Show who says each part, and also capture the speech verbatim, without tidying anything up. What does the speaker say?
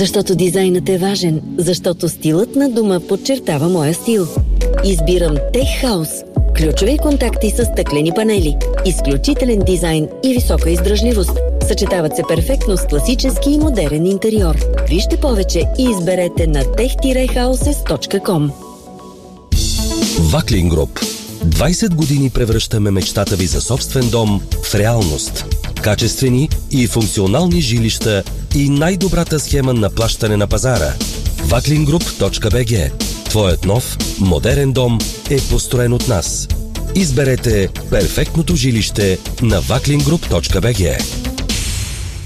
Speaker 1: Защото дизайнът е важен, защото стилът на дома подчертава моя стил. Избирам Tech House. Ключови контакти с стъклени панели, изключителен дизайн и висока издръжливост. Съчетават се перфектно с класически и модерен интериор. Вижте повече и изберете на tech houses точка com.
Speaker 2: Ваклин Груп. двайсет години превръщаме мечтата ви за собствен дом в реалност. Качествени и функционални жилища и най-добрата схема на плащане на пазара. ваклин груп точка би джи. Твоят нов, модерен дом е построен от нас. Изберете перфектното жилище на ваклин груп точка би джи.